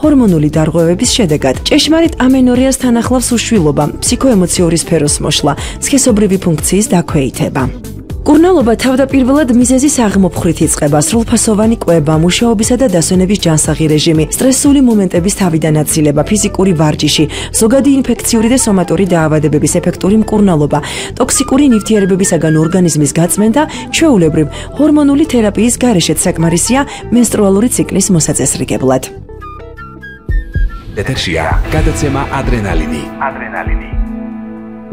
ჰორმონული დარღვევების შედეგად. ჭეშმარიტ ამენორიას თან ახლავს უშვილობა, ფსიქოემოციური სფეროს მოშლა, სქესობრივი ფუნქციის დაქვეითება. კურნალობა თავდაპირველად მიზეზის აღმოფხრით იწყება, სრულფასოვანი კვება, მუშაობისა და დასვენების ჯანსაღი რეჟიმი, სტრესული მომენტების თავიდან აცილება, ფიზიკური ვარჯიში, ზოგადი ინფექციური და სომატური დაავადებების ეფექტური მკურნალობა, ტოქსიკური ნივთიერებებისაგან ორგანიზმის გაწმენდა, ჩვეულებრივ, ჰორმონული თერაპიის გარეშეც საკმარისია მენსტრუალური ციკლის მოსაწესრიგებლად. ეთერშია გადაცემა ადრენალინი.